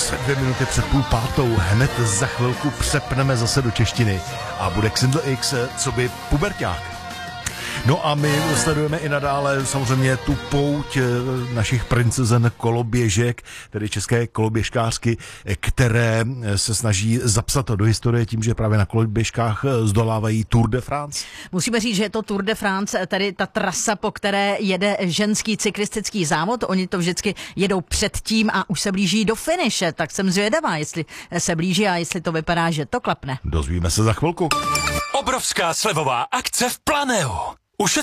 Express, 2 minuty před 4:30. Hned za chvilku přepneme zase do češtiny a bude Xindl X, co by puberťák. No a my sledujeme i nadále samozřejmě tu pouť našich princezen koloběžek, tedy české koloběžkářky, které se snaží zapsat to do historie tím, že právě na koloběžkách zdolávají Tour de France. Musíme říct, že je to Tour de France, tedy ta trasa, po které jede ženský cyklistický závod. Oni to vždycky jedou předtím a už se blíží do finiše, tak jsem zvědavá, jestli se blíží a jestli to vypadá, že to klapne. Dozvíme se za chvilku. Obrovská slevová akce v Planeu.